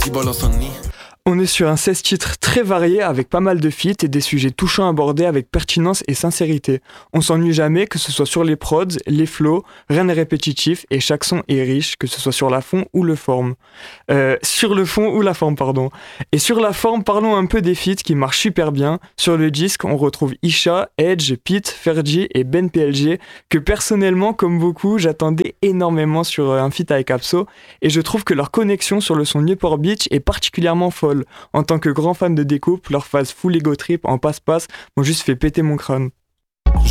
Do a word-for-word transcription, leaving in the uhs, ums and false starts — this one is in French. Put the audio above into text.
tipo lo sonni. On est sur un seize titres très varié avec pas mal de feats et des sujets touchants abordés avec pertinence et sincérité. On s'ennuie jamais, que ce soit sur les prods, les flows, rien n'est répétitif et chaque son est riche, que ce soit sur la fond ou le forme. Euh, sur le fond ou la forme, pardon. Et sur la forme, parlons un peu des feats qui marchent super bien. Sur le disque, on retrouve Isha, Edge, Pete, Fergie et Ben P L G, que personnellement, comme beaucoup, j'attendais énormément sur un feat avec Apso, et je trouve que leur connexion sur le son Newport Beach est particulièrement folle. En tant que grand fan de découpe, leur phase full ego trip en passe-passe m'ont juste fait péter mon crâne.